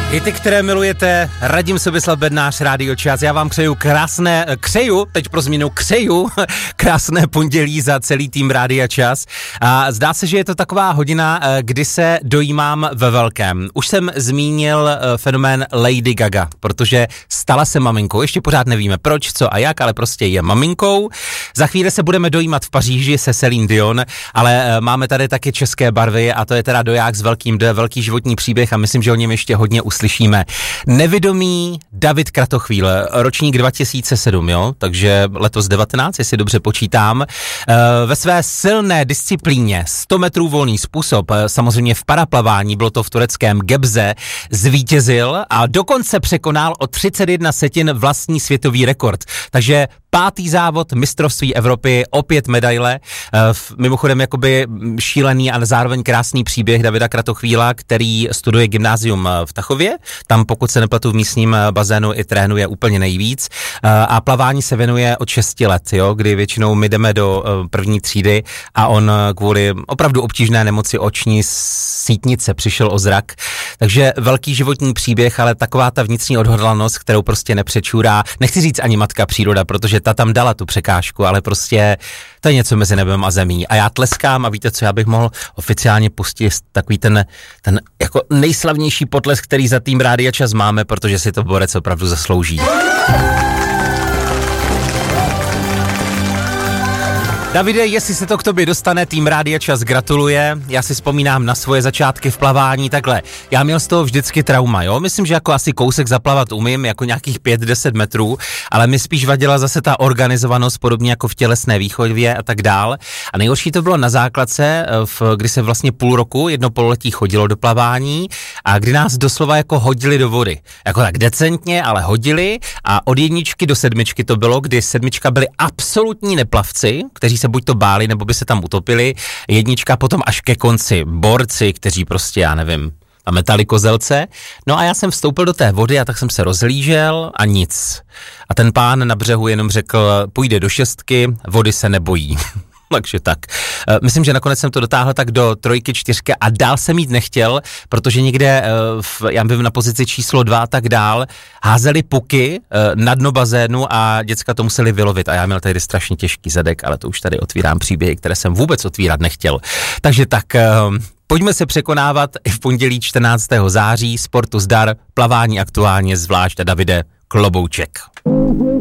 Hity, které milujete, Radim Sobislav Bednář, Rádio Čas. Já vám křeju krásné pondělí za celý tým Rádia Čas. A zdá se, že je to taková hodina, kdy se dojímám ve velkém. Už jsem zmínil fenomén Lady Gaga, protože stala se maminkou. Ještě pořád nevíme proč, co a jak, ale prostě je maminkou. Za chvíli se budeme dojímat v Paříži se Céline Dion, ale máme tady taky české barvy a to je teda doják s velkým D, velký životní příběh a myslím, že o něm ještě hodně uslyšíme. Nevidomý David Kratochvíl, ročník 2007, jo, takže letos 19, jestli dobře počítám. Ve své silné disciplíně 100 metrů volný způsob, samozřejmě v paraplavání, bylo to v tureckém Gebze, zvítězil a dokonce překonal o 31 setin vlastní světový rekord. Takže 5. závod mistrovství Evropy, opět medaile, mimochodem jakoby šílený a zároveň krásný příběh Davida Kratochvíla, který studuje gymnázium v Tachově, tam pokud se nepletu v místním bazénu i trénuje úplně nejvíc a plavání se věnuje od 6 let, jo, kdy většinou my jdeme do první třídy a on kvůli opravdu obtížné nemoci oční sítnice přišel o zrak, takže velký životní příběh, ale taková ta vnitřní odhodlanost, kterou prostě nepřečůrá, nechci říct ani matka příroda, protože ta tam dala tu překážku, ale prostě to je něco mezi nebem a zemí. A já tleskám a víte co, já bych mohl oficiálně pustit takový ten jako nejslavnější potlesk, který za tým Rádia Čas máme, protože si to borec opravdu zaslouží. Davide, jestli se to k tobě dostane, tým Rádia Čas gratuluje. Já si vzpomínám na svoje začátky v plavání, takhle. Já měl z toho vždycky trauma, jo? Myslím, že jako asi kousek zaplavat umím, jako nějakých 5-10 metrů, ale mi spíš vadila zase ta organizovanost, podobně jako v tělesné výchově a tak dál. A nejhorší to bylo na základce, kdy se vlastně půl roku, jedno pololetí chodilo do plavání a kdy nás doslova jako hodili do vody. Jako tak decentně, ale hodili a od 1 do 7 to bylo, kdy 7 byli absolutní neplavci, kteří se buď to báli, nebo by se tam utopili. 1 potom až ke konci borci, kteří prostě, já nevím, a metali kozelce. No a já jsem vstoupil do té vody a tak jsem se rozhlížel a nic. A ten pán na břehu jenom řekl, půjde do 6, vody se nebojí. Takže tak. Myslím, že nakonec jsem to dotáhl tak do 3, 4 a dál jsem jít nechtěl, protože někde, já bych na pozici číslo 2 a tak dál, házeli puky na dno bazénu a děcka to museli vylovit a já měl tady strašně těžký zadek, ale to už tady otvírám příběhy, které jsem vůbec otvírat nechtěl. Takže tak, pojďme se překonávat i v pondělí 14. září, sportu zdar, plavání aktuálně zvlášť a Davide, klobouček.